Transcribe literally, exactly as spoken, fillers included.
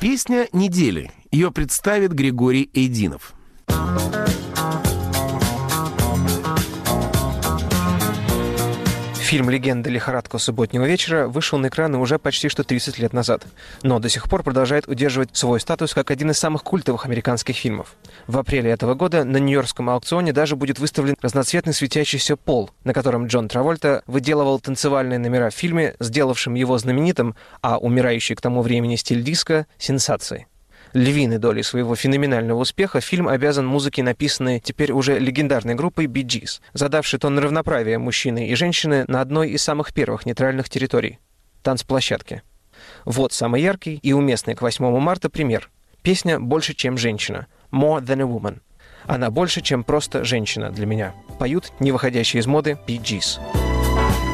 Песня недели. Ее представит Григорий Эйдинов. Фильм «Легенда. Лихорадка субботнего вечера» вышел на экраны уже почти что тридцать лет назад, но до сих пор продолжает удерживать свой статус как один из самых культовых американских фильмов. В апреле этого года на нью-йоркском аукционе даже будет выставлен разноцветный светящийся пол, на котором Джон Травольта выделывал танцевальные номера в фильме, сделавшим его знаменитым, а умирающий к тому времени стиль диско — сенсацией. Львиной долей своего феноменального успеха фильм обязан музыке, написанной теперь уже легендарной группой Bee Gees, задавшей тон равноправия мужчины и женщины на одной из самых первых нейтральных территорий – танцплощадке. Вот самый яркий и уместный к восьмому марта пример. Песня «Больше, чем женщина» – «More than a woman». Она больше, чем просто женщина для меня. Поют не выходящие из моды Bee Gees.